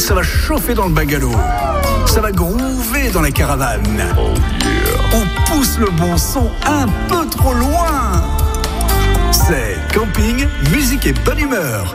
ça va chauffer dans le bungalow. Ça va groover dans la caravane. Oh yeah. On pousse le bon son un peu trop loin. C'est camping, musique et bonne humeur.